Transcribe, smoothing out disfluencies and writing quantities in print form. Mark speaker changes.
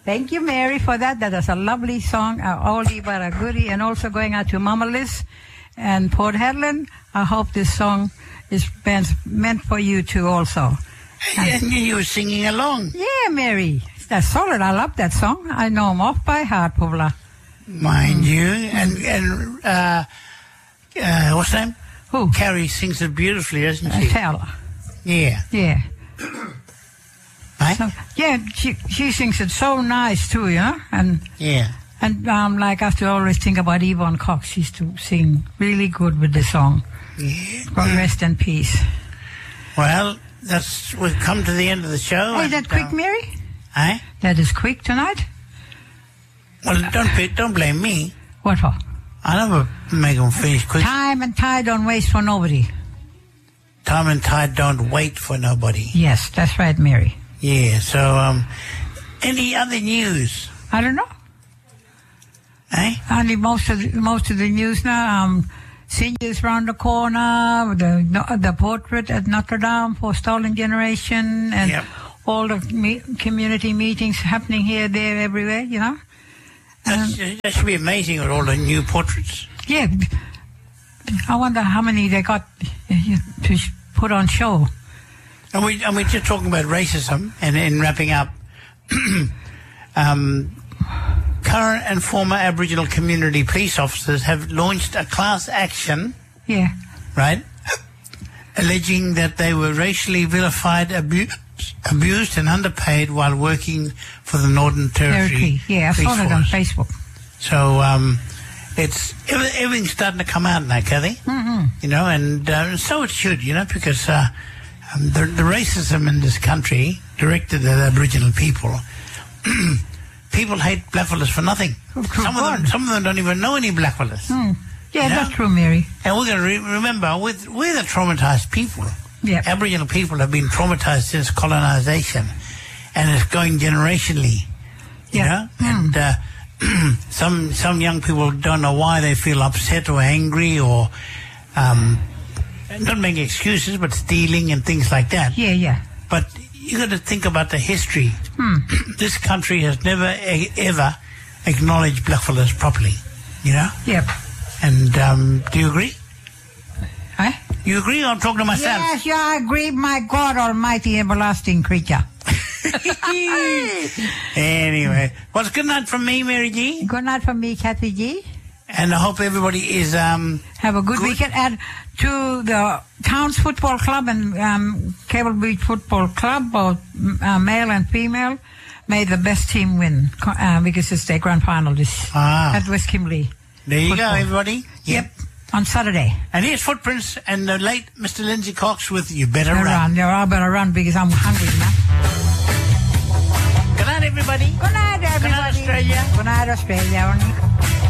Speaker 1: Thank you, Mary, for that. That was a lovely song, oldie but a goodie, and also going out to Mama Liz and Port Hedland. I hope this song is meant for you too also.
Speaker 2: And you were singing along.
Speaker 1: Yeah, Mary. That's solid. I love that song. I know them off by heart, Pavla.
Speaker 2: Mind you. And what's her name?
Speaker 1: Who?
Speaker 2: Carrie sings it beautifully, doesn't she?
Speaker 1: Tell.
Speaker 2: Yeah.
Speaker 1: Yeah.
Speaker 2: Right?
Speaker 1: So, yeah, she sings it so nice too, you know? And
Speaker 2: yeah.
Speaker 1: And like I have to always think about Yvonne Cox. She used to sing really good with the song.
Speaker 2: Yeah.
Speaker 1: God rest in peace.
Speaker 2: Well, we've come to the end of the show.
Speaker 1: Hey, that quick, Mary?
Speaker 2: Eh?
Speaker 1: That is quick tonight?
Speaker 2: Well, don't blame me.
Speaker 1: What for?
Speaker 2: I never make them finish quick.
Speaker 1: Time and tide don't waste for nobody.
Speaker 2: Time and tide don't wait for nobody.
Speaker 1: Yes, that's right, Mary.
Speaker 2: Yeah, so, any other news?
Speaker 1: I don't know.
Speaker 2: Eh?
Speaker 1: Only most of the news now. Seniors round the corner, the portrait at Notre Dame for Stolen Generation, and all the community meetings happening here, there, everywhere, you know.
Speaker 2: That should be amazing with all the new portraits.
Speaker 1: Yeah. I wonder how many they got to put on show.
Speaker 2: And we're just talking about racism, and in wrapping up, current and former Aboriginal community police officers have launched a class action.
Speaker 1: Yeah.
Speaker 2: Right? Alleging that they were racially vilified, abused and underpaid while working for the Northern Territory.
Speaker 1: Yeah, I saw it on Facebook.
Speaker 2: So everything's starting to come out now, Kathy.
Speaker 1: Mm-hmm.
Speaker 2: You know, and so it should, you know, because the racism in this country directed at Aboriginal people. People hate blackfellas for nothing. Some of them don't even know any blackfellas.
Speaker 1: Yeah,
Speaker 2: you know?
Speaker 1: That's true, Mary.
Speaker 2: And we're going to remember, we're the traumatized people.
Speaker 1: Yeah.
Speaker 2: Aboriginal people have been traumatized since colonization, and it's going generationally. You know, and some young people don't know why they feel upset or angry or not making excuses, but stealing and things like that.
Speaker 1: Yeah.
Speaker 2: But you got to think about the history. This country has never ever acknowledged blackfellas properly. You know.
Speaker 1: Yep.
Speaker 2: And do you agree?
Speaker 1: Huh?
Speaker 2: You agree? I'm talking to myself.
Speaker 1: Yes, I agree. My God, Almighty, everlasting creature.
Speaker 2: Anyway, well, it's good night from me, Mary G.
Speaker 1: Good night from me, Kathy G.
Speaker 2: And I hope everybody is
Speaker 1: have a good weekend. And to the Towns Football Club and Cable Beach Football Club, both male and female, may the best team win because it's their grand final at West Kimberley.
Speaker 2: There you go, everybody.
Speaker 1: Yep. On Saturday.
Speaker 2: And here's Footprints and the late Mr. Lindsay Cox with You Better
Speaker 1: Run. Yeah, I better run because I'm hungry now.
Speaker 2: Good night, everybody.
Speaker 1: Good night, everybody.
Speaker 2: Good night, Australia.
Speaker 1: Good night, Australia.